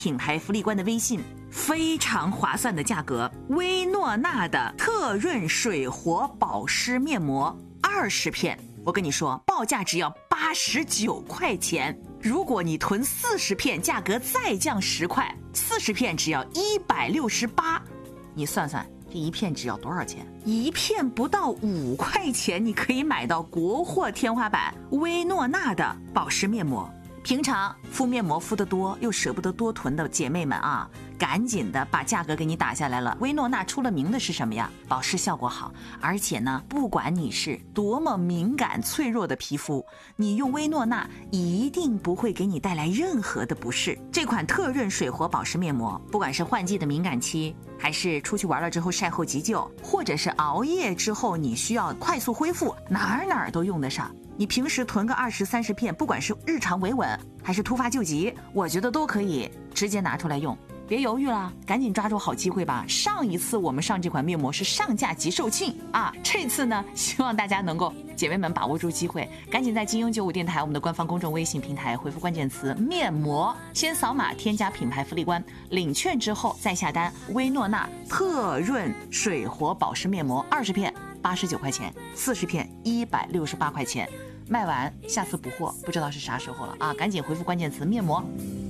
品牌福利官的微信，非常划算的价格，薇诺娜的特润水活保湿面膜20片，我跟你说报价只要89块钱，如果你囤40片，价格再降10块，40片只要168，你算算这一片只要多少钱？一片不到5块钱，你可以买到国货天花板薇诺娜的保湿面膜。平常敷面膜敷得多又舍不得多囤的姐妹们啊，赶紧的把价格给你打下来了。薇诺娜出了名的是什么呀？保湿效果好，而且呢，不管你是多么敏感脆弱的皮肤，你用薇诺娜一定不会给你带来任何的不适。这款特润水活保湿面膜，不管是换季的敏感期，还是出去玩了之后晒后急救，或者是熬夜之后你需要快速恢复，哪儿都用得上。你平时囤个20、30片，不管是日常维稳还是突发救急，我觉得都可以直接拿出来用。别犹豫了，赶紧抓住好机会吧。上一次我们上这款面膜是上架即售罄啊，这次呢，希望大家能够姐妹们把握住机会，赶紧在金鹰95电台我们的官方公众微信平台回复关键词面膜，先扫码添加品牌福利官，领券之后再下单薇诺娜特润水活保湿面膜20片89块钱，40片168块钱，卖完下次补货不知道是啥时候了啊！赶紧回复关键词面膜。